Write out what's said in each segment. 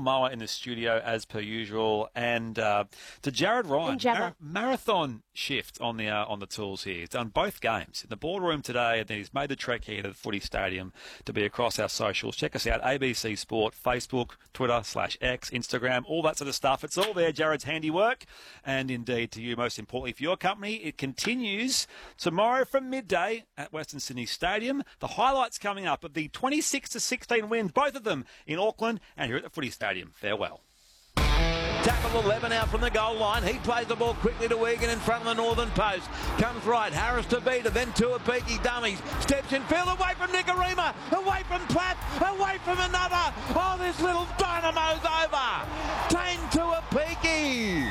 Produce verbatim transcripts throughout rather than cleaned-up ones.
Moa in the studio as per usual, and uh, to Jared Ryan, Mar- marathon shift on the uh, on the tools here. He's done both games in the boardroom today, and then he's made the trek here to the footy stadium to be across our socials. Check us out, A B C Sport, Facebook, Twitter, slash X, Instagram, all that sort of stuff. It's all there, Jared's handiwork. And indeed, to you, most importantly, for your company, it continues tomorrow from midday at Western Sydney Stadium. The highlights coming up of the twenty-six to sixteen wins, both of them in Auckland and here at the footy stadium. Farewell. Tackle eleven out from the goal line. He plays the ball quickly to Egan in front of the northern post. Comes right. Harris to Beta. Then Tuapiki dummies. Steps in field away from Nicarima. Away from Platt. Away from another. Oh, this little dynamo's over. Tane Tuapiki.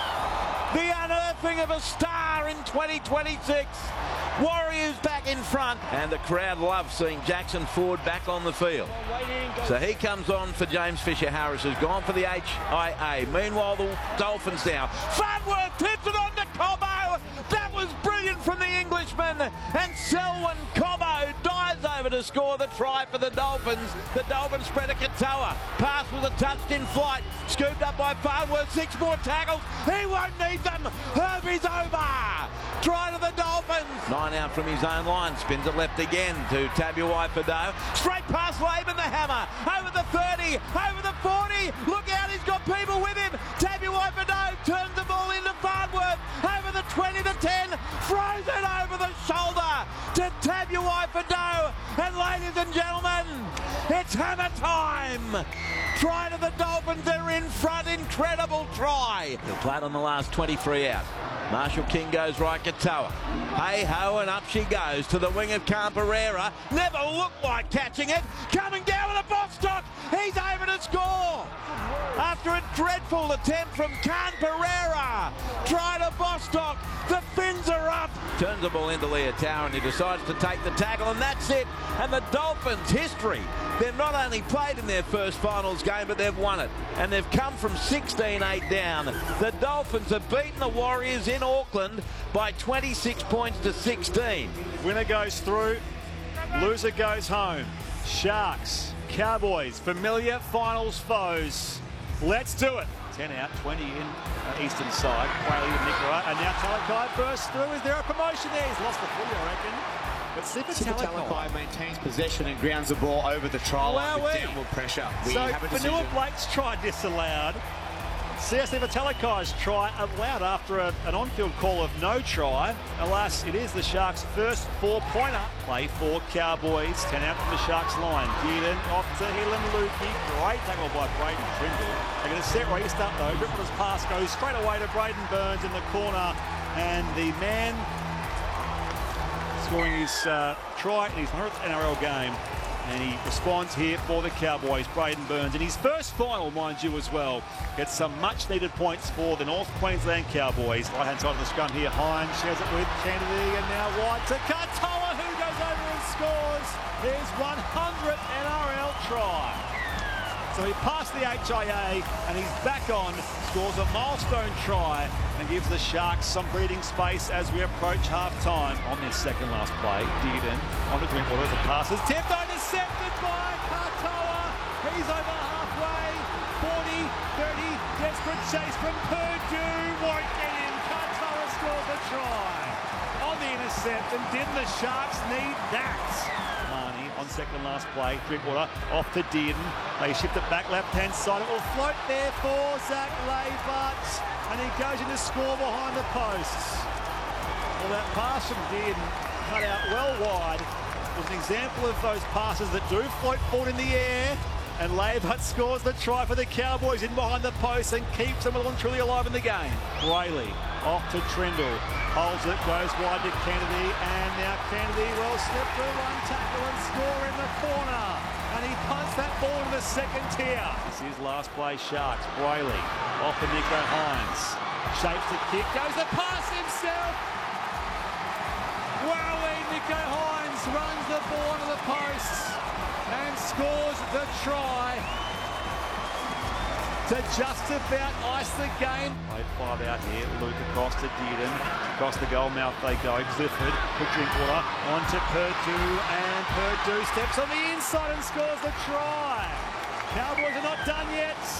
The unearthing of a star in twenty twenty-six. Warriors back in front. And the crowd loves seeing Jackson Ford back on the field. So he comes on for James Fisher-Harris, who's gone for the H I A. Meanwhile, the Dolphins now. Farnworth tips it on to Cobbo. That was brilliant from the Englishman. And Selwyn Cobbo dives over to score the try for the Dolphins. The Dolphins spread a Katoa. Pass was a touched in flight. Scooped up by Farnworth. Six more tackles. He won't need them. Herbie's over. Try to the Dolphins. Nine out from his own line. Spins it left again to Tabuai Fado. Straight past Laban the hammer. Over the thirty. Over the forty. Look out, he's got people with him. Tabuai Fado turns the ball into Farnworth. Over the twenty to ten. Throws it over the shoulder to Tabuai Fado. And ladies and gentlemen, it's hammer time. Try to the Dolphins. They're in front. Incredible try. He'll play it on the last twenty-three out. Marshall King goes right, Katoa. Hey ho, and up she goes to the wing of Khan Pereira. Never looked like catching it. Coming down with a Bostock. He's able to score. After a dreadful attempt from Khan Pereira. Try to Bostock. The fins are up. Turns the ball into Leotau and he decides to take the tackle, and that's it. And the Dolphins' history. They've not only played in their first finals game, but they've won it. And they've come from sixteen eight down. The Dolphins have beaten the Warriors in Auckland by twenty-six points to sixteen. Winner goes through, loser goes home. Sharks, Cowboys, familiar finals foes. Let's do it. ten out, twenty in uh, eastern side. Whaley to Nicola, and now Talakai bursts through. Is there a promotion there? He's lost the footy, I reckon. But Sifa Talakai maintains possession and grounds the ball over the try line with downward pressure. We so have a decision. Vanilla Blake's try disallowed. C S Sifa Talakai's try allowed after a, an on-field call of no try. Alas, it is the Sharks' first four-pointer. Play for Cowboys. ten out from the Sharks line. Dearden off to Helen Lukey. Great tackle by Braden Trindle. They're going to set restart though. Dribbler's pass goes straight away to Braden Burns in the corner. And the man scoring his uh, try in his hundredth N R L game. And he responds here for the Cowboys, Braden Burns. In his first final, mind you, as well. Gets some much-needed points for the North Queensland Cowboys. Right-hand side of the scrum here, Hines shares it with Kennedy, and now White to Katoa, who goes over and scores his one hundredth N R L try. So he passed the H I A, and he's back on, scores a milestone try, and gives the Sharks some breathing space as we approach half-time. On this second last play, Dearden on the Drinkwater, the pass is tipped, intercepted by Katoa. He's over halfway, forty, thirty, desperate chase from Purdue, won't get in. Katoa scores a try on the intercept, and didn't the Sharks need that? Marnie on second last play, Drinkwater off to Dearden. They shift it back left-hand side. It will float there for Zach Leibart, and he goes in to score behind the posts. Well, that pass from Dearden cut out well wide was an example of those passes that do float forward in the air, and Leibart scores the try for the Cowboys in behind the post and keeps them well and truly alive in the game. Brayley off to Trindle, holds it, goes wide to Kennedy, and now Kennedy will slip through one tackle and score in the corner. And he punts that ball in the second tier. This is last play, Sharks. Brayley off to Nico Hines. Shapes the kick, goes the pass himself. Wowee, Nico Hines runs the ball to the posts and scores the try to just about ice the game. Played five out here. Luke across to Dearden. Across the goal mouth they go. Clifford to Drinkwater. On to Purdue. And Purdue steps on the inside and scores the try. Cowboys are not done yet.